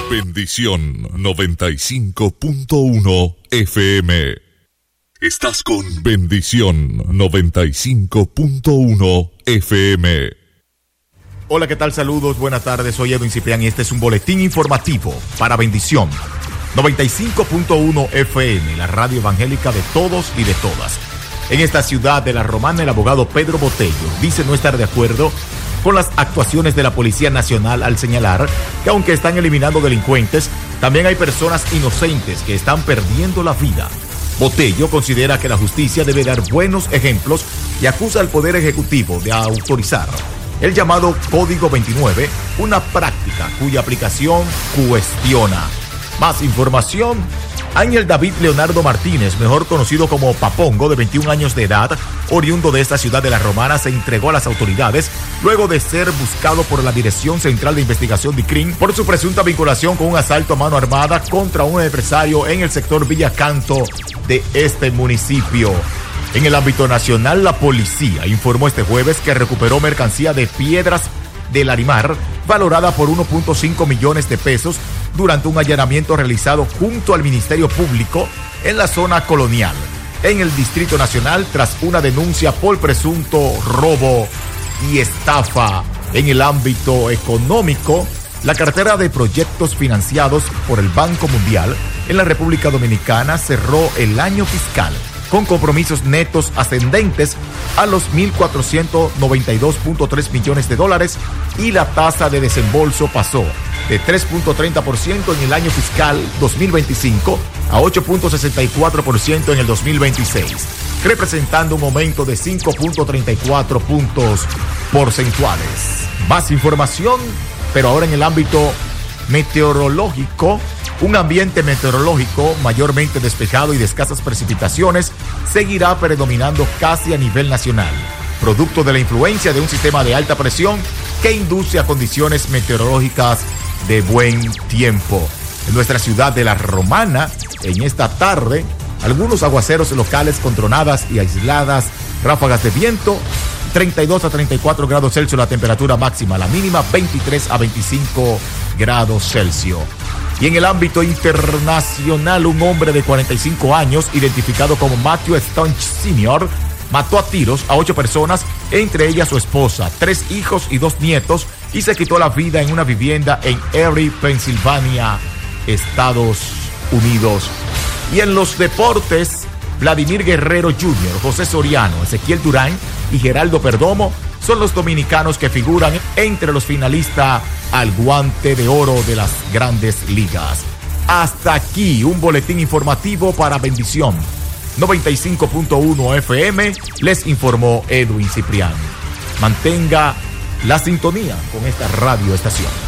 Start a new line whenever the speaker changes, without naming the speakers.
Bendición 95.1 FM. Estás con Bendición 95.1 FM.
Hola, ¿qué tal? Saludos, buenas tardes. Soy Edwin Ciprián y este es un boletín informativo para Bendición 95.1 FM, la radio evangélica de todos y de todas. En esta ciudad de La Romana, el abogado Pedro Botello dice no estar de acuerdo con las actuaciones de la Policía Nacional al señalar que aunque están eliminando delincuentes, también hay personas inocentes que están perdiendo la vida. Botello considera que la justicia debe dar buenos ejemplos y acusa al Poder Ejecutivo de autorizar el llamado Código 29, una práctica cuya aplicación cuestiona. Más información. Ángel David Leonardo Martínez, mejor conocido como Papongo, de 21 años de edad, oriundo de esta ciudad de La Romana, se entregó a las autoridades luego de ser buscado por la Dirección Central de Investigación de CRIM por su presunta vinculación con un asalto a mano armada contra un empresario en el sector Villacanto de este municipio. En el ámbito nacional, la policía informó este jueves que recuperó mercancía de piedras del Larimar, valorada por 1.5 millones de pesos, durante un allanamiento realizado junto al Ministerio Público en la zona colonial, en el Distrito Nacional, tras una denuncia por presunto robo y estafa. En el ámbito económico, la cartera de proyectos financiados por el Banco Mundial en la República Dominicana cerró el año fiscal con compromisos netos ascendentes a los 1.492.3 millones de dólares y la tasa de desembolso pasó de 3.30% en el año fiscal 2025 a 8.64% en el 2026, representando un aumento de 5.34 puntos porcentuales. Más información, pero ahora en el ámbito meteorológico. Un ambiente meteorológico mayormente despejado y de escasas precipitaciones seguirá predominando casi a nivel nacional, producto de la influencia de un sistema de alta presión que induce a condiciones meteorológicas de buen tiempo. En nuestra ciudad de La Romana, en esta tarde, algunos aguaceros locales con tronadas y aisladas ráfagas de viento, 32 a 34 grados Celsius la temperatura máxima, la mínima 23 a 25 grados Celsius. Y en el ámbito internacional, un hombre de 45 años, identificado como Matthew Stunch Sr., mató a tiros a 8 personas, entre ellas su esposa, 3 hijos y 2 nietos, y se quitó la vida en una vivienda en Erie, Pensilvania, Estados Unidos. Y en los deportes, Vladimir Guerrero Jr., José Soriano, Ezequiel Durán y Geraldo Perdomo son los dominicanos que figuran entre los finalistas al Guante de Oro de las Grandes Ligas. Hasta aquí un boletín informativo para Bendición 95.1 FM. Les informó Edwin Ciprián. Mantenga la sintonía con esta radioestación.